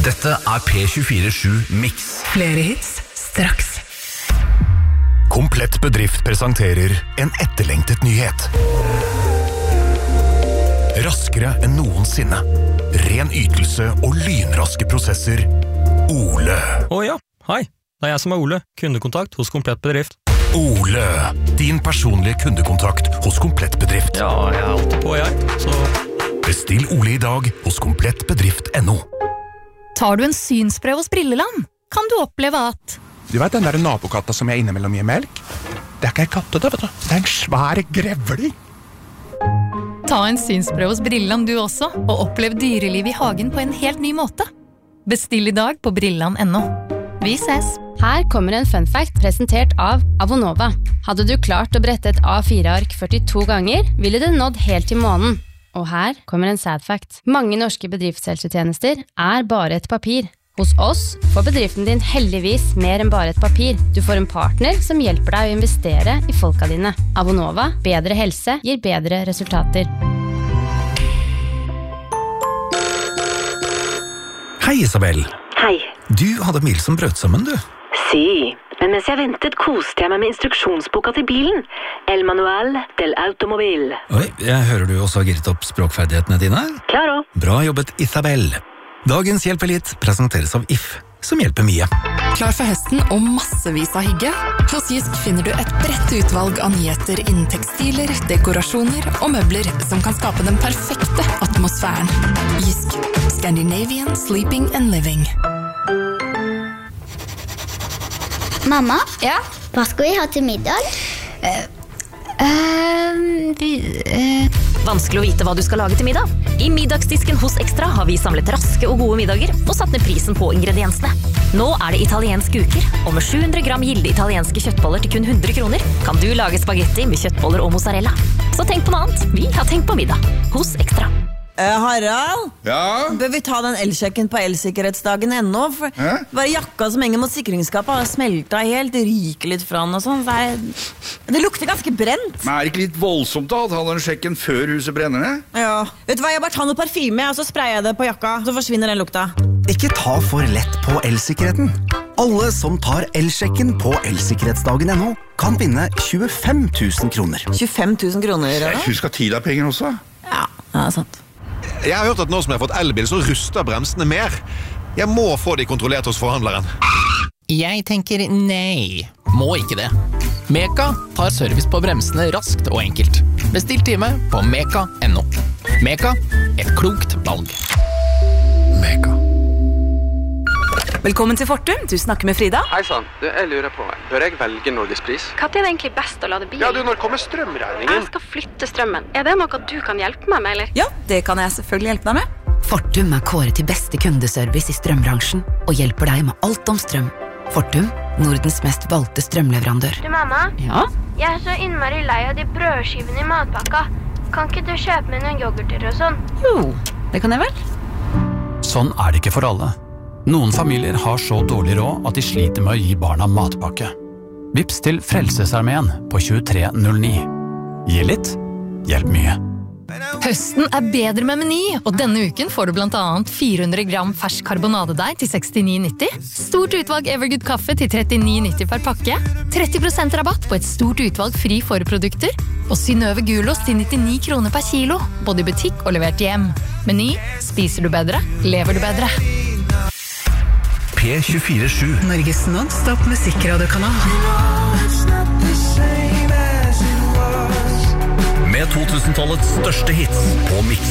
Dette P24-7 Mix. Flere hits, straks. Komplett Bedrift presenterer en etterlengtet nyhet. Raskere enn noensinne. Ren ytelse og lynraske prosesser. Ole. Ja, hei. Det jeg som Ole. Kundekontakt hos Komplett Bedrift. Ole. Din personlige kundekontakt hos Komplett Bedrift. Ja, jeg alltid på, så... Bestill Ole i dag hos komplettbedrift.no. Tar du en synsprøve hos Brilleland, kan du oppleve at... Du vet den der nabokatta som jeg innimellom gir melk? Det ikke en katte da, vet du. Det en svær grevling. Ta en synsprøve hos Brilleland du også, og opplev dyreliv i hagen på en helt ny måte. Bestill i dag på Brilleland.no. Vi ses! Her kommer en fun fact presentert av Avonova. Hadde du klart å brette et A4-ark 42 ganger, ville du nådd helt til månen. Og her kommer en sad fact. Mange norske bedriftshelsetjenester bare et papir. Hos oss får bedriften din heldigvis mer enn bare et papir. Du får en partner som hjelper deg å investere i folka dine. Avonova, bedre helse gir bedre resultater. Hei, Isabel. Hei. Du hadde mil som brødsømmen, du. Si, men mens jeg ventet koste jeg meg med instruksjonsboka til bilen. El Manual del Automobil. Oi, jeg hører du også har gitt opp språkferdighetene dine. Klaro. Bra jobbet, Isabel. Dagens Hjelp-Elit presenteres av If, som hjelper mye. Klar for høsten og massevis av hygge? Hos Jysk finner du et bredt utvalg av nyheter innen tekstiler, dekorasjoner og møbler som kan skape den perfekte atmosfæren. Jysk. Scandinavian Sleeping and Living. Mamma? Ja? Hva skal vi ha til middag? Vanskelig å vite hva du skal lage til middag. I middagsdisken hos Extra har vi samlet raske og gode middager og satt ned prisen på ingrediensene. Nå det italienske uker, og med 700 gram gilde italienske kjøttboller til kun 100 kroner kan du lage spagetti med kjøttboller og mozzarella. Så tenk på noe annet. Vi har tenkt på middag hos Extra. Harald? Ja? Bør vi ta den elsjekken på elsikkerhetsdagen ennå? For bare jakka som henger mot sikringsskapet har smelta helt, ryker litt fra den og sånn. Det lukter ganske brent. Men det ikke litt voldsomt da, å ta den sjekken før huset brenner ned? Ja. Vet du hva, jeg bare tar noe parfyme, og så sprayer jeg det på jakka, så forsvinner den lukta. Ikke ta for lett på elsikkerheten. Alle som tar elsjekken på elsikkerhetsdagen.no kan vinne 25 000 kroner. 25 000 kroner, eller? Husk at tid penger også. Ja, det sant. Jeg har hørt at nå som jeg har fått elbil, så ruster bremsene mer. Jeg må få de kontrollert hos forhandleren. Jeg tenker nei. Må ikke det. Meka tar service på bremsene raskt og enkelt. Bestill time på meka.no. Meka, et klokt valg. Meka. Velkommen til Fortum, du snakker med Frida. Hei sann, jeg lurer på, bør jeg velge Norgespris? Hva det egentlig best å lade bil? Ja, når kommer strømregningen? Jeg skal flytte strømmen. Det noe du kan hjelpe meg med, eller? Ja, det kan jeg selvfølgelig hjelpe deg med. Fortum kåret til beste kundeservice i strømbransjen og hjelper deg med alt om strøm. Fortum, Nordens mest valgte strømleverandør. Du, mamma? Ja? Jeg så innmari lei av de brødskivene i matpakka. Kan ikke du kjøpe meg noen yoghurter og sånn? Jo, det kan jeg vel. Sånn det ikke for alle. Noen familier har så dårlig råd at de sliter med å gi barna matpakke. Vips til Frelsesarmeen på 2309. Gi litt, hjelp mye. Høsten bedre med Meny, og denne uken får du blant annet 400 gram fersk karbonadedeig til 69,90, stort utvalg Evergood kaffe til 39,90 per pakke, 30% rabatt på et stort utvalg fri forprodukter, og Synnøve Gulost til 99 kroner per kilo, både i butikk og levert hjem. Meny, spiser du bedre, lever du bedre. P24-7. Norges non-stop musikkradiokanal. Med 2000-tallets største hits på Mix.